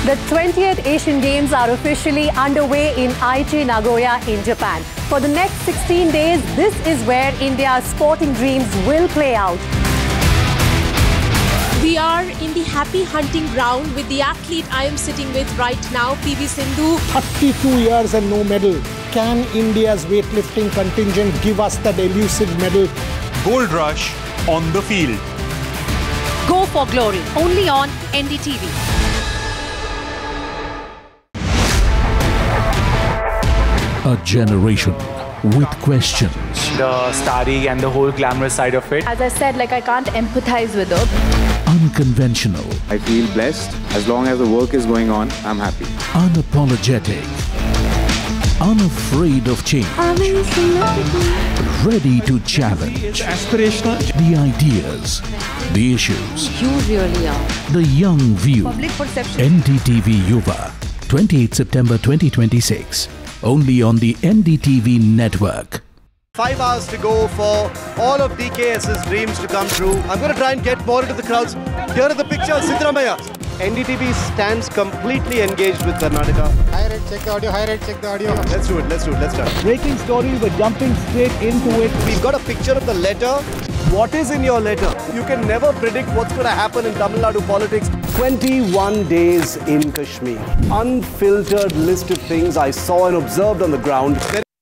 The 20th Asian Games are officially underway in Aichi, Nagoya in Japan. For the next 16 days, this is where India's sporting dreams will play out. We are in the happy hunting ground with the athlete I am sitting with right now, PV Sindhu. 32 years and no medal. Can India's weightlifting contingent give us that elusive medal? Gold rush on the field. Go for glory, only on NDTV. A generation with questions. The starry and the whole glamorous side of it. As I said, I can't empathize with her. Unconventional. I feel blessed. As long as the work is going on, I'm happy. Unapologetic. Unafraid of change. Ready to challenge. Aspirational. The ideas. The issues. You really are. The young view. Public perception. NDTV Yuva. 28 September 2026. Only on the NDTV network. 5 hours to go for all of DKS's dreams to come true. I'm going to try and get more into the crowds. Here are the pictures, Siddaramaiah. NDTV stands completely engaged with Karnataka. High rate, check the audio. High rate, check the audio. Let's do it. Let's start. Breaking story, we're jumping straight into it. We've got a picture of the letter. What is in your letter? You can never predict what's going to happen in Tamil Nadu politics. 21 days in Kashmir. Unfiltered list of things I saw and observed on the ground.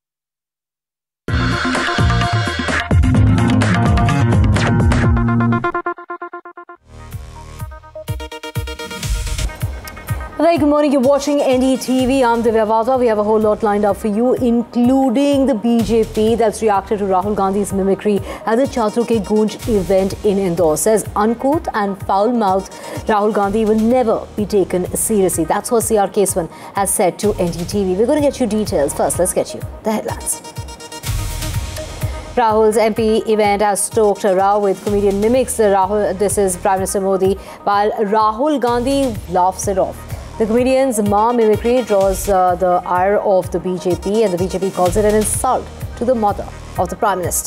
Very good morning. You're watching NDTV. I'm Divya Vazwa. We have a whole lot lined up for you, including the BJP that's reacted to Rahul Gandhi's mimicry at the Chhatro Ke Goonj event in Indore. Says uncouth and foul-mouthed Rahul Gandhi will never be taken seriously. That's what CR Keswan has said to NDTV. We're going to get you details. First, let's get you the headlines. Rahul's MP event has stoked a row with comedian mimics. This is Prime Minister Modi, while Rahul Gandhi laughs it off. The comedian's mimicry draws the ire of the BJP, and the BJP calls it an insult to the mother of the Prime Minister.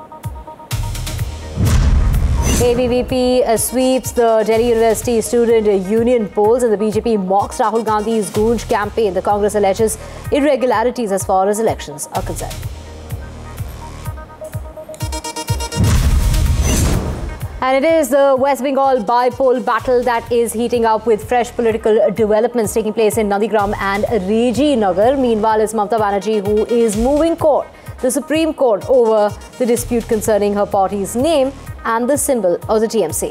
ABVP sweeps the Delhi University Student Union polls, and the BJP mocks Rahul Gandhi's Goonj campaign. The Congress alleges irregularities as far as elections are concerned. And it is the West Bengal bipole battle that is heating up with fresh political developments taking place in Nandigram and Reji Nagar. Meanwhile, it's Mamata Banerjee who is moving court, the Supreme Court, over the dispute concerning her party's name and the symbol of the TMC.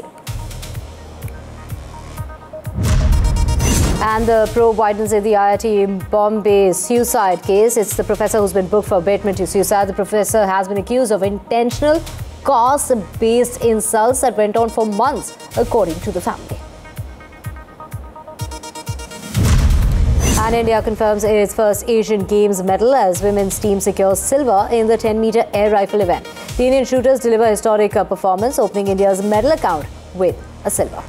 And the probe widens in the IIT Bombay suicide case. It's the professor who's been booked for abatement to suicide. The professor has been accused of intentional cause-based insults that went on for months, according to the family. And India confirms its first Asian Games medal as women's team secures silver in the 10-meter air rifle event. The Indian shooters deliver historic performance, opening India's medal account with a silver.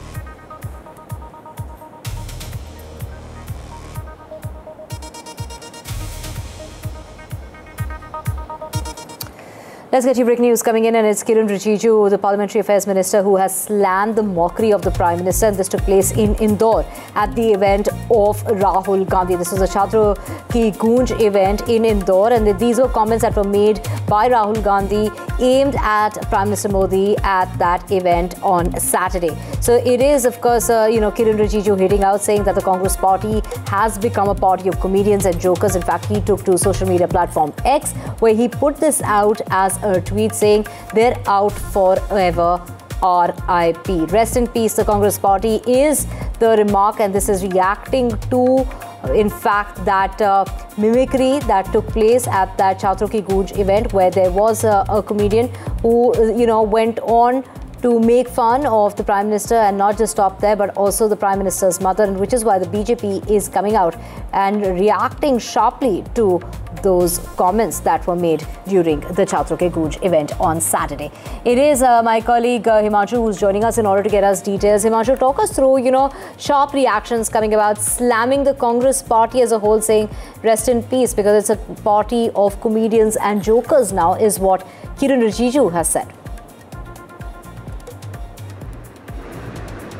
Let's get you breaking news coming in, and it's Kiren Rijiju, the Parliamentary Affairs Minister, who has slammed the mockery of the Prime Minister. And this took place in Indore at the event of Rahul Gandhi. This was a Chhatro Ki Goonj event in Indore, and these were comments that were made by Rahul Gandhi aimed at Prime Minister Modi at that event on Saturday. So it is, of course, Kiren Rijiju hitting out, saying that the Congress party has become a party of comedians and jokers. In fact, he took to social media platform X, where he put this out as a tweet saying they're out forever, RIP. Rest in peace, the Congress party is the remark, and this is reacting to, in fact, that mimicry that took place at that Chhatro Ki Goonj event, where there was a comedian who, went on to make fun of the Prime Minister, and not just stop there, but also the Prime Minister's mother, and which is why the BJP is coming out and reacting sharply to those comments that were made during the Chhatro Ke Goonj event on Saturday. It is my colleague Himanshu who's joining us in order to get us details. Himanshu, talk us through, sharp reactions coming about, slamming the Congress party as a whole, saying rest in peace, because it's a party of comedians and jokers now, is what Kiren Rijiju has said.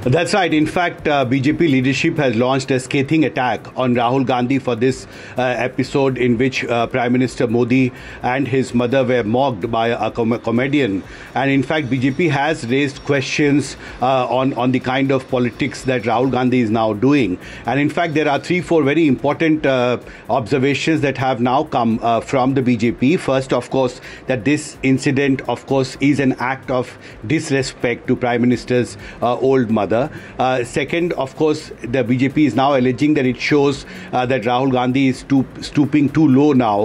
That's right. In fact, BJP leadership has launched a scathing attack on Rahul Gandhi for this episode in which Prime Minister Modi and his mother were mocked by a comedian. And in fact, BJP has raised questions on the kind of politics that Rahul Gandhi is now doing. And in fact, there are 3-4 very important observations that have now come from the BJP. First, of course, that this incident, of course, is an act of disrespect to Prime Minister's old mother. Second, of course, the BJP is now alleging that it shows that Rahul Gandhi is stooping too low now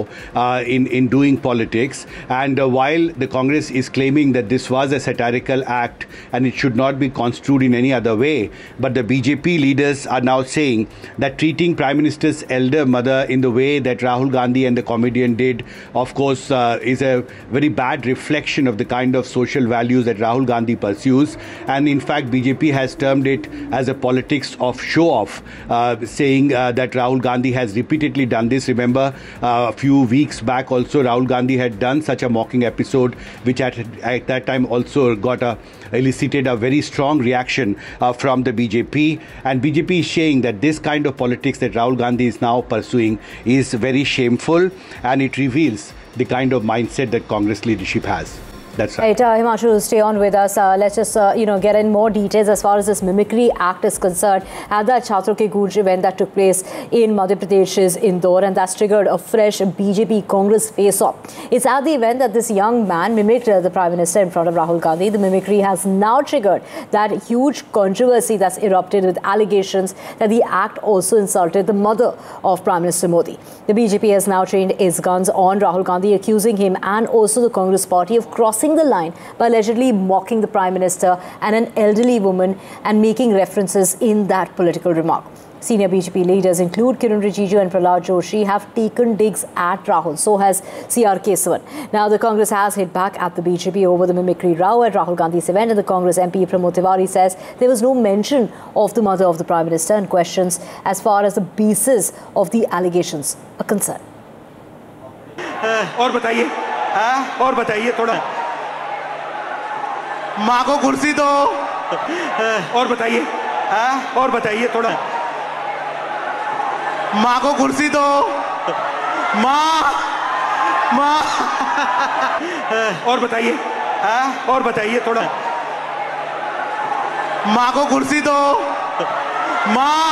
in doing politics. And while the Congress is claiming that this was a satirical act and it should not be construed in any other way, but the BJP leaders are now saying that treating Prime Minister's elder mother in the way that Rahul Gandhi and the comedian did, of course, is a very bad reflection of the kind of social values that Rahul Gandhi pursues. And in fact, BJP has termed it as a politics of show-off, saying that Rahul Gandhi has repeatedly done this. Remember, a few weeks back also, Rahul Gandhi had done such a mocking episode, which at that time also elicited a very strong reaction from the BJP. And BJP is saying that this kind of politics that Rahul Gandhi is now pursuing is very shameful, and it reveals the kind of mindset that Congress leadership has. That's right. Himanshu, stay on with us. Let's just, get in more details as far as this mimicry act is concerned at the Chhatro Ke Goonj event that took place in Madhya Pradesh's Indore, and that's triggered a fresh BJP Congress face-off. It's at the event that this young man mimicked the Prime Minister in front of Rahul Gandhi. The mimicry has now triggered that huge controversy that's erupted with allegations that the act also insulted the mother of Prime Minister Modi. The BJP has now trained its guns on Rahul Gandhi, accusing him and also the Congress party of crossing the line by allegedly mocking the Prime Minister and an elderly woman and making references in that political remark. Senior BJP leaders include Kiran Rijiju and Prahlad Joshi have taken digs at Rahul. So has C.R. Kesavan. Now the Congress has hit back at the BJP over the mimicry row at Rahul Gandhi's event, and the Congress MP Pramod Tiwari says there was no mention of the mother of the Prime Minister and questions as far as the basis of the allegations are concerned. और बताइए थोड़ा माँ को कुर्सी दो और बताइए थोड़ा माँ को कुर्सी दो माँ और बताइए थोड़ा माँ को कुर्सी दो माँ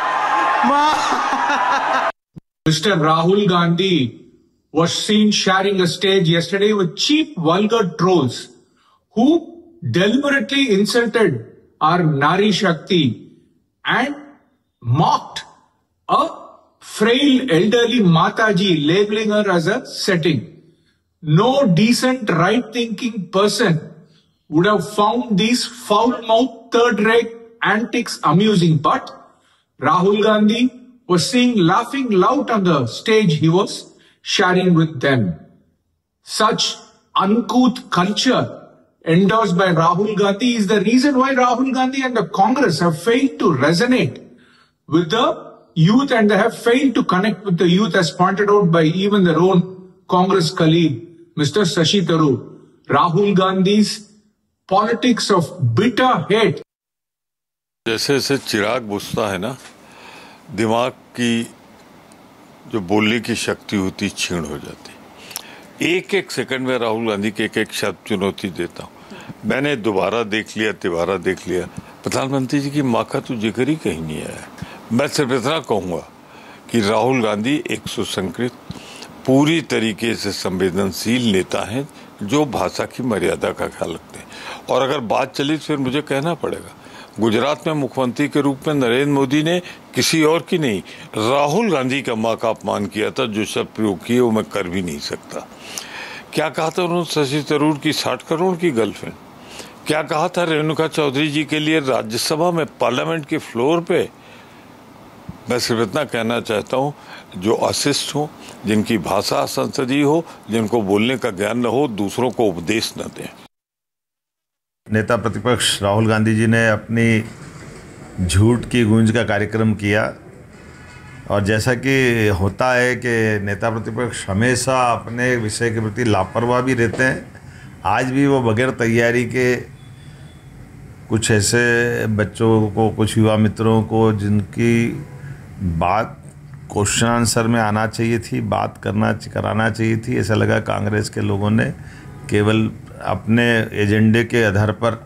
Mr. Rahul Gandhi was seen sharing a stage yesterday with cheap, vulgar trolls who deliberately insulted our Nari Shakti and mocked a frail elderly Mataji, labeling her as a setting. No decent, right-thinking person would have found these foul-mouthed, third-rate antics amusing. But Rahul Gandhi was seen laughing loud on the stage he was sharing with them. Such uncouth culture endorsed by Rahul Gandhi is the reason why Rahul Gandhi and the Congress have failed to resonate with the youth, and they have failed to connect with the youth, as pointed out by even their own Congress colleague, Mr. Shashi Tharoor. Rahul Gandhi's politics of bitter hate. जैसे जैसे चिराग बुझता है ना, दिमाग की जो बोलने की शक्ति होती क्षीण हो जाती। एक एक सेकंड में राहुल गांधी के एक एक शब्द चुनौती देता हूँ। मैंने दोबारा देख लिया, तिबारा देख लिया, प्रधानमंत्री जी की माँ का तो जिक्र ही कहीं नहीं आया। मैं सिर्फ इतना कहूँगा कि राहुल गांधी एक सुसंस्कृत, पूरी तरीके से संवेदनशील नेता हैं जो भाषा की मर्यादा का ख्याल रखते हैं। और अगर बात चली तो फिर मुझे कहना पड़ेगा, गुजरात में मुख्यमंत्री के रूप में नरेंद्र मोदी ने किसी और की नहीं, राहुल गांधी का मां का अपमान किया था। जो शब्द प्रयोग किए वो मैं कर भी नहीं सकता। क्या कहा था उन्होंने शशि थरूर की 60 करोड़ की गर्लफ्रेंड? क्या कहा था रेणुका चौधरी जी के लिए राज्यसभा में, पार्लियामेंट के फ्लोर पे? मैं सिर्फ इतना कहना चाहता हूँ, जो अशिष्ट हो, जिनकी भाषा संसदीय हो, जिनको बोलने का ज्ञान न हो, दूसरों को उपदेश न दें। नेता प्रतिपक्ष राहुल गांधी जी ने अपनी झूठ की गूंज का कार्यक्रम किया, और जैसा कि होता है कि नेता प्रतिपक्ष हमेशा अपने विषय के प्रति लापरवाह भी रहते हैं, आज भी वो बगैर तैयारी के झूठ की गूंज का कार्यक्रम किया। और जैसा कि होता है कि नेता प्रतिपक्ष हमेशा अपने विषय के प्रति लापरवाह भी रहते हैं, आज भी वो बगैर तैयारी के झूठ की गूंज का कार्यक्रम किया। और जैसा कि होता है कि नेता प्रतिपक्ष हमेशा अपने विषय के प्रति लापरवाह भी रहते हैं, आज भी वो बगैर तैयारी के कुछ ऐसे बच्चों को, कुछ युवा मित्रों को जिनकी बात क्वेश्चन आंसर में आना चाहिए थी, बात कराना चाहिए थी, ऐसा लगा कांग्रेस के लोगों ने केवल अपने एजेंडे के आधार पर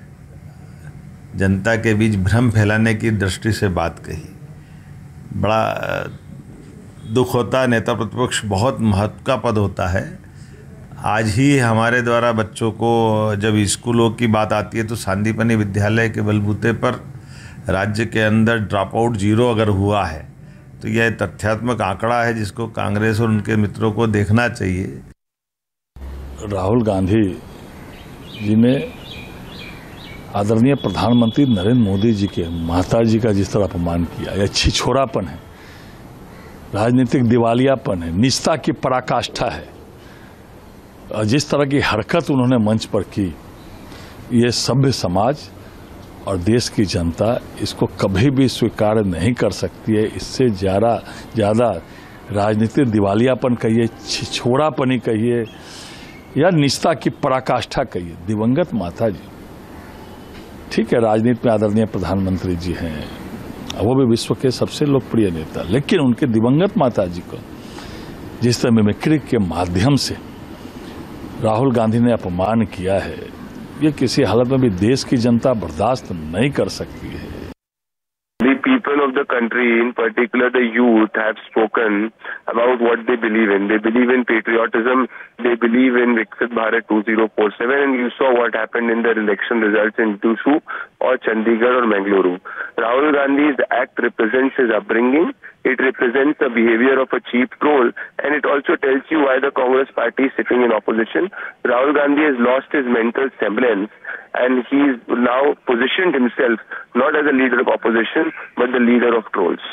जनता के बीच भ्रम फैलाने की दृष्टि से बात कही। बड़ा दुख होता है, नेता प्रतिपक्ष बहुत महत्व का पद होता है। आज ही हमारे द्वारा बच्चों को जब स्कूलों की बात आती है तो सांदीपनि विद्यालय के बलबूते पर राज्य के अंदर ड्रॉप आउट 0 अगर हुआ है तो यह तथ्यात्मक आंकड़ा है जिसको कांग्रेस और उनके मित्रों को देखना चाहिए। राहुल गांधी जी ने आदरणीय प्रधानमंत्री नरेंद्र मोदी जी के माता जी का जिस तरह अपमान किया, यह छिछोरापन है, राजनीतिक दिवालियापन है, निष्ठा की पराकाष्ठा है। और जिस तरह की हरकत उन्होंने मंच पर की, ये सभ्य समाज और देश की जनता इसको कभी भी स्वीकार नहीं कर सकती है। इससे ज़्यादा राजनीतिक दिवालियापन कहिए, छिछोरापनी कहिए या निष्ठा की पराकाष्ठा कहिए। दिवंगत माता जी, ठीक है, राजनीति में आदरणीय प्रधानमंत्री जी हैं, वो भी विश्व के सबसे लोकप्रिय नेता, लेकिन उनके दिवंगत माता जी को जिस तरह मिमिक्री के माध्यम से राहुल गांधी ने अपमान किया है, ये किसी हालत में भी देश की जनता बर्दाश्त नहीं कर सकती है। The people of the country, in particular the youth, have spoken about what they believe in. They believe in patriotism. They believe in Viksit Bharat 2047, and you saw what happened in the election results in Dusu or Chandigarh or Mangaluru. Rahul Gandhi's act represents his upbringing. It represents the behavior of a cheap troll, and it also tells you why the Congress party is sitting in opposition. Rahul Gandhi has lost his mental semblance, and he's now positioned himself not as a leader of opposition, but the leader of trolls.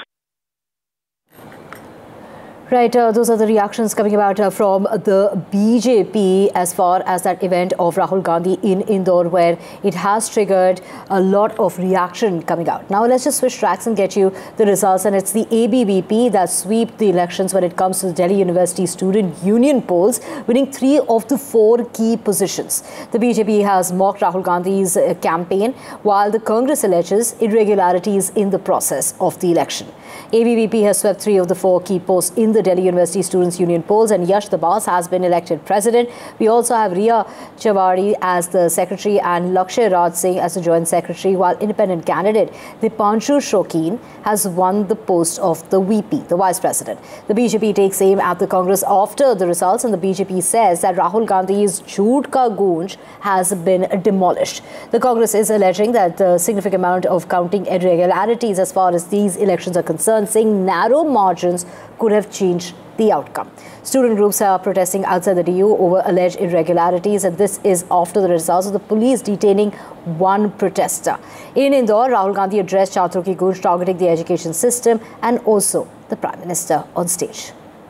Right, those are the reactions coming about from the BJP as far as that event of Rahul Gandhi in Indore, where it has triggered a lot of reaction coming out. Now let's just switch tracks and get you the results, and it's the ABVP that sweep the elections when it comes to the Delhi University Student Union polls, winning 3 of the 4 key positions. The BJP has mocked Rahul Gandhi's campaign, while the Congress alleges irregularities in the process of the election. ABVP has swept 3 of the 4 key posts in the Delhi University Students Union polls, and Yash Dabas has been elected president. We also have Riya Chawari as the secretary and Lakshay Raj Singh as the joint secretary, while independent candidate Dipanshu Shokeen has won the post of the VP, the vice president. The BJP takes aim at the Congress after the results, and the BJP says that Rahul Gandhi's Jhoot Ka Goonj has been demolished. The Congress is alleging that the significant amount of counting irregularities as far as these elections are concerned, saying narrow margins could have changed the outcome. Student groups are protesting outside the DU over alleged irregularities, and this is after the results of the police detaining one protester. In Indore, Rahul Gandhi addressed Chhatron Ki Goonj targeting the education system and also the Prime Minister on stage.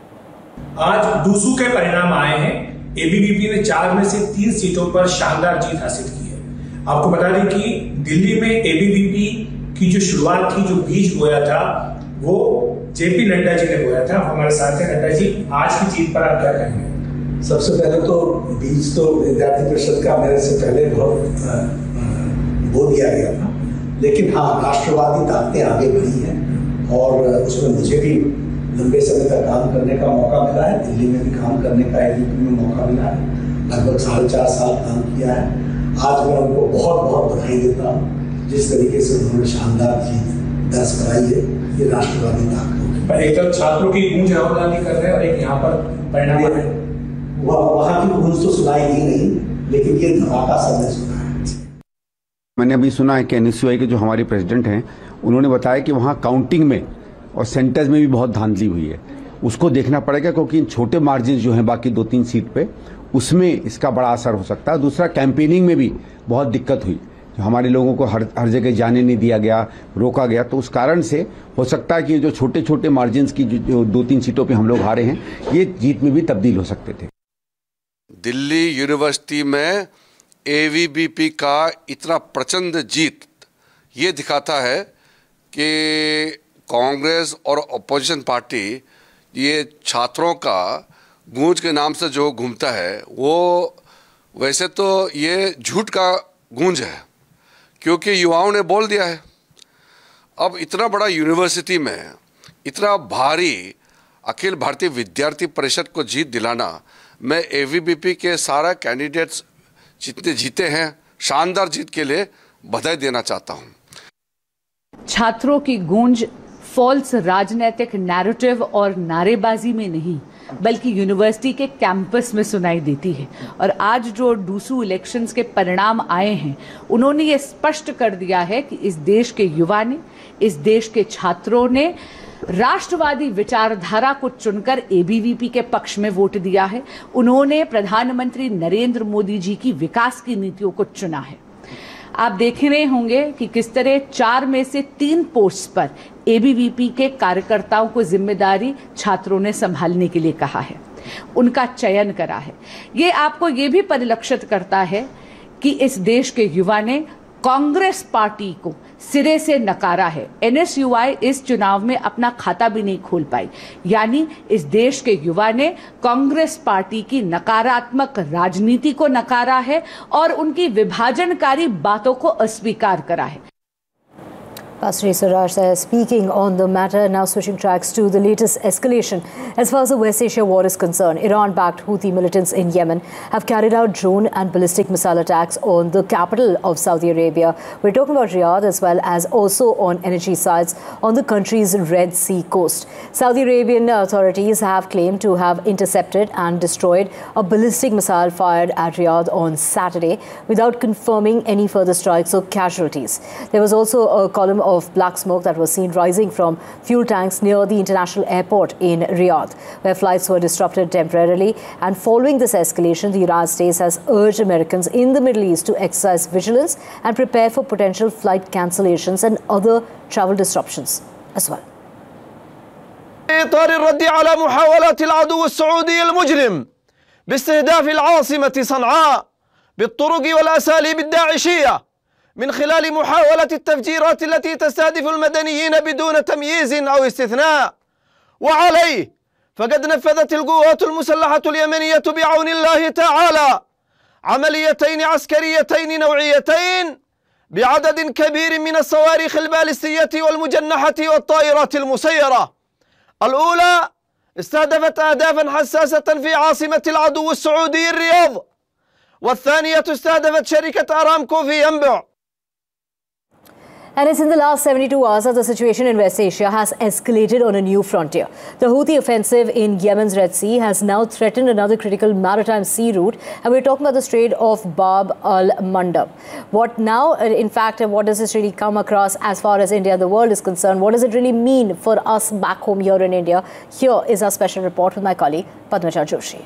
आज दूसू के परिणाम आए हैं। ABVP ने 4 में से 3 सीटों पर शानदार जीत हासिल की है। आपको बता दें कि दिल्ली में एबीवीपी की जो शुरुआत थी, जो बीज बोया था, वो जेपी नड्डा जी ने बोया था। हमारे साथ हैं नड्डा जी, आज की जीत पर आप क्या कहेंगे? सबसे पहले तो बीज तो विद्यार्थी परिषद का मेरे से पहले बहुत बो दिया गया था, लेकिन हाँ, राष्ट्रवादी ताकतें आगे बढ़ी हैं और उसमें मुझे भी लंबे समय तक काम करने का मौका मिला है। दिल्ली में भी काम करने का एबीवीपी में मौका मिला है, लगभग 4.5 साल काम किया है। आज मैं उनको बहुत बहुत बधाई देता हूँ, जिस तरीके से उन्होंने शानदार जीत दर्ज कराई है। ये राष्ट्रवादी ताकत पर एक तरफ छात्रों की गूंज राहुल गांधी कर रहे हैं और एक यहाँ पर परिणाम है। वहाँ की गूंज तो सुनाई दी नहीं, लेकिन ये धमाका सबने सुना है। मैंने अभी सुना है कि एनएसयूआई के जो हमारे प्रेसिडेंट हैं, उन्होंने बताया कि वहाँ काउंटिंग में और सेंटर्स में भी बहुत धांधली हुई है। उसको देखना पड़ेगा, क्योंकि इन छोटे मार्जिन जो हैं बाकी 2-3 सीट पे, उसमें इसका बड़ा असर हो सकता है। दूसरा, कैंपेनिंग में भी बहुत दिक्कत हुई, हमारे लोगों को हर जगह जाने नहीं दिया गया, रोका गया, तो उस कारण से हो सकता है कि जो छोटे छोटे मार्जिन्स की जो 2-3 सीटों पे हम लोग हारे हैं, ये जीत में भी तब्दील हो सकते थे। दिल्ली यूनिवर्सिटी में एबीवीपी का इतना प्रचंड जीत ये दिखाता है कि कांग्रेस और अपोजिशन पार्टी ये छात्रों का गूंज के नाम से जो घूमता है, वो वैसे तो ये झूठ का गूंज है, क्योंकि युवाओं ने बोल दिया है। अब इतना बड़ा यूनिवर्सिटी में इतना भारी अखिल भारतीय विद्यार्थी परिषद को जीत दिलाना, मैं एवीबीपी के सारा कैंडिडेट्स जितने जीते हैं शानदार जीत के लिए बधाई देना चाहता हूं। छात्रों की गूंज फॉल्स राजनीतिक नैरेटिव और नारेबाजी में नहीं बल्कि यूनिवर्सिटी के कैंपस में सुनाई देती है। और आज जो डूसू इलेक्शंस के परिणाम आए हैं, उन्होंने ये स्पष्ट कर दिया है कि इस देश के युवा ने, इस देश के छात्रों ने राष्ट्रवादी विचारधारा को चुनकर एबीवीपी के पक्ष में वोट दिया है। उन्होंने प्रधानमंत्री नरेंद्र मोदी जी की विकास की नीतियों को चुना है। आप देख रहे होंगे कि किस तरह 4 में से 3 पोस्ट पर एबीवीपी के कार्यकर्ताओं को जिम्मेदारी छात्रों ने संभालने के लिए कहा है, उनका चयन करा है। ये आपको ये भी परिलक्षित करता है कि इस देश के युवा ने कांग्रेस पार्टी को सिरे से नकारा है। एनएसयूआई इस चुनाव में अपना खाता भी नहीं खोल पाई। यानी इस देश के युवा ने कांग्रेस पार्टी की नकारात्मक राजनीति को नकारा है और उनकी विभाजनकारी बातों को अस्वीकार करा है। Pastor Suraj says, speaking on the matter, now switching tracks to the latest escalation. As far as the West Asia war is concerned, Iran-backed Houthi militants in Yemen have carried out drone and ballistic missile attacks on the capital of Saudi Arabia. We're talking about Riyadh as well as also on energy sites on the country's Red Sea coast. Saudi Arabian authorities have claimed to have intercepted and destroyed a ballistic missile fired at Riyadh on Saturday without confirming any further strikes or casualties. There was also a column of black smoke that was seen rising from fuel tanks near the international airport in Riyadh, where flights were disrupted temporarily. And following this escalation, the United States has urged Americans in the Middle East to exercise vigilance and prepare for potential flight cancellations and other travel disruptions as well. إطار الرد على محاولات العدو السعودي المجرم باستهداف العاصمة صنعاء بالطرق والأساليب الداعشية من خلال محاولة التفجيرات التي تستهدف المدنيين بدون تمييز أو استثناء. وعليه فقد نفذت القوات المسلحة اليمنية بعون الله تعالى عمليتين عسكريتين نوعيتين بعدد كبير من الصواريخ البالستية والمجنحة والطائرات المسيرة. الأولى استهدفت أهدافا حساسة في عاصمة العدو السعودي الرياض، والثانية استهدفت شركة أرامكو في ينبع. And it's in the last 72 hours that the situation in West Asia has escalated on a new frontier. The Houthi offensive in Yemen's Red Sea has now threatened another critical maritime sea route, and we're talking about the Strait of Bab al-Mandab. What now, in fact, what does this really come across as far as India and the world is concerned? What does it really mean for us back home here in India? Here is our special report with my colleague, Padmaja Joshi.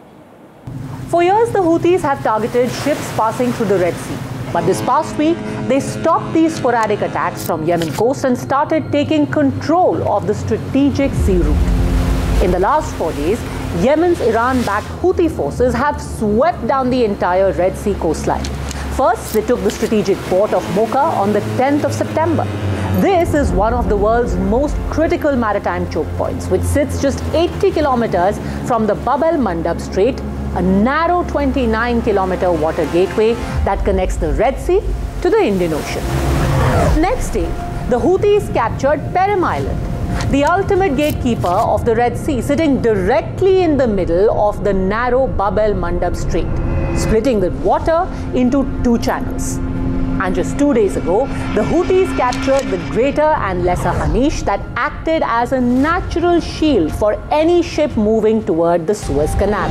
For years, the Houthis have targeted ships passing through the Red Sea. But this past week, they stopped these sporadic attacks from Yemen coast and started taking control of the strategic sea route. In the last 4 days, Yemen's Iran-backed Houthi forces have swept down the entire Red Sea coastline. First, they took the strategic port of Mocha on the 10th of September. This is one of the world's most critical maritime choke points, which sits just 80 kilometers from the Bab al-Mandab Strait, a narrow 29-kilometer water gateway that connects the Red Sea to the Indian Ocean. Next day, the Houthis captured Perim Island, the ultimate gatekeeper of the Red Sea, sitting directly in the middle of the narrow Bab al-Mandab Strait, splitting the water into 2 channels. And just 2 days ago, the Houthis captured the Greater and Lesser Hanish that acted as a natural shield for any ship moving toward the Suez Canal.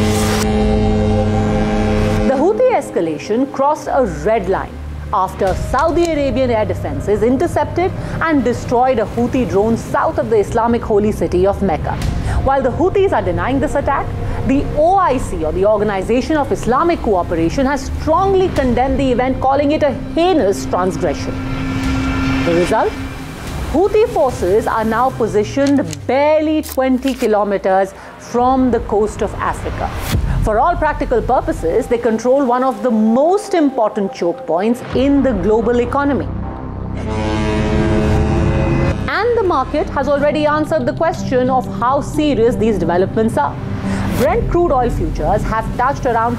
The Houthi escalation crossed a red line after Saudi Arabian air defenses intercepted and destroyed a Houthi drone south of the Islamic holy city of Mecca. While the Houthis are denying this attack, the OIC, or the Organization of Islamic Cooperation, has strongly condemned the event, calling it a heinous transgression. The result? Houthi forces are now positioned barely 20 kilometers from the coast of Africa. For all practical purposes, they control one of the most important choke points in the global economy. And the market has already answered the question of how serious these developments are. Brent crude oil futures have touched around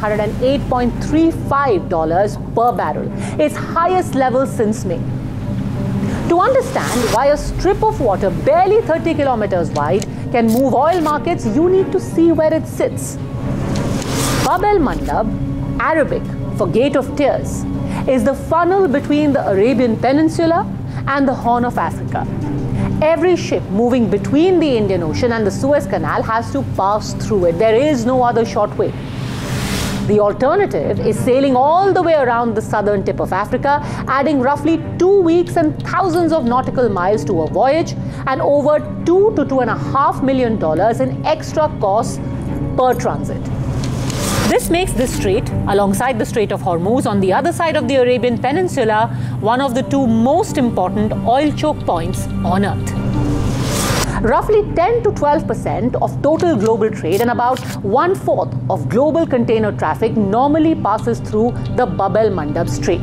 $108.35 per barrel, its highest level since May. To understand why a strip of water barely 30 kilometers wide can move oil markets, you need to see where it sits. Bab el-Mandab, Arabic for Gate of Tears, is the funnel between the Arabian Peninsula and the Horn of Africa. Every ship moving between the Indian Ocean and the Suez Canal has to pass through it. There is no other short way. The alternative is sailing all the way around the southern tip of Africa, adding roughly 2 weeks and thousands of nautical miles to a voyage and over $2 to $2.5 million in extra costs per transit. This makes this strait, alongside the Strait of Hormuz on the other side of the Arabian Peninsula, one of the two most important oil choke points on Earth. Roughly 10 to 12% of total global trade and about 1/4 of global container traffic normally passes through the Bab el-Mandab Strait.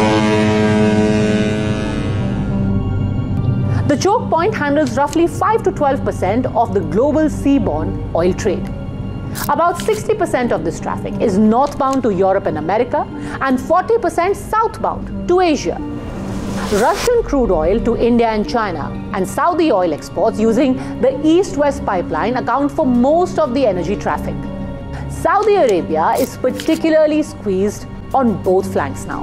The choke point handles roughly 5 to 12% of the global seaborne oil trade. About 60% of this traffic is northbound to Europe and America and 40% southbound to Asia. Russian crude oil to India and China and Saudi oil exports using the East-West pipeline account for most of the energy traffic. Saudi Arabia is particularly squeezed on both flanks now.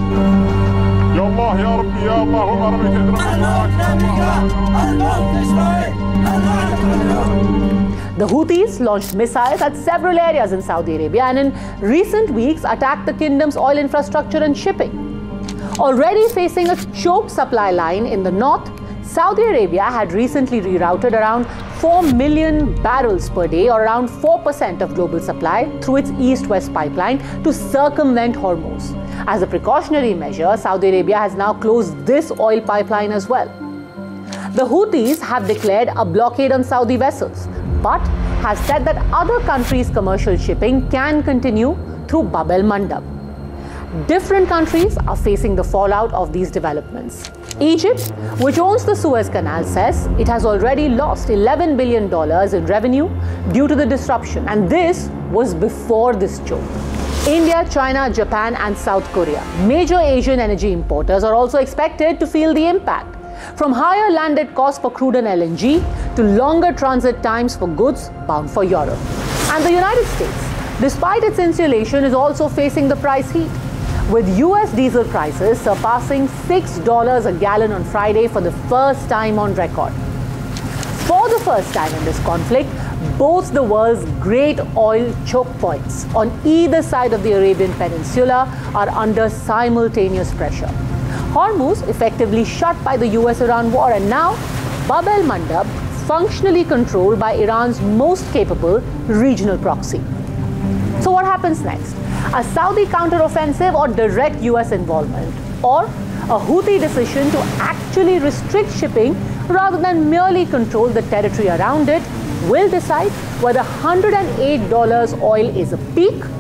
The Houthis launched missiles at several areas in Saudi Arabia and in recent weeks attacked the kingdom's oil infrastructure and shipping. Already facing a choked supply line in the north, Saudi Arabia had recently rerouted around 4 million barrels per day, or around 4% of global supply, through its East-West pipeline to circumvent Hormuz. As a precautionary measure, Saudi Arabia has now closed this oil pipeline as well. The Houthis have declared a blockade on Saudi vessels, but have said that other countries' commercial shipping can continue through Bab el-Mandab. Different countries are facing the fallout of these developments. Egypt, which owns the Suez Canal, says it has already lost $11 billion in revenue due to the disruption, and this was before this choke. India, China, Japan and South Korea, major Asian energy importers, are also expected to feel the impact, from higher landed costs for crude and LNG to longer transit times for goods bound for Europe. And the United States, despite its insulation, is also facing the price heat, with US diesel prices surpassing $6 a gallon on Friday for the first time on record. For the first time in this conflict, both the world's great oil choke points on either side of the Arabian Peninsula are under simultaneous pressure. Hormuz effectively shut by the US-Iran war, and now Bab el-Mandab functionally controlled by Iran's most capable regional proxy. So what happens next? A Saudi counteroffensive or direct US involvement? Or a Houthi decision to actually restrict shipping rather than merely control the territory around it will decide whether $108 oil is a peak